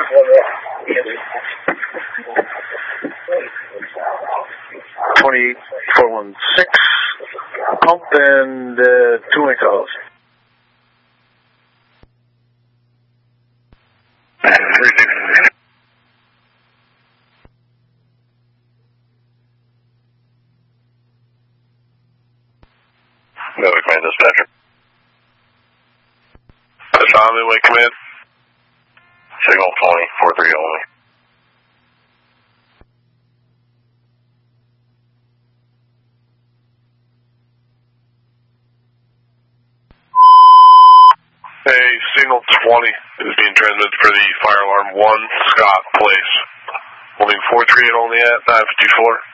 2416, pump and 2 link calls. Midway Command Dispatcher. Tom, Midway Command. Signal 2043 only. Hey, signal 20 is being transmitted for the fire alarm 1, Scott Place. Holding 438 only at 954.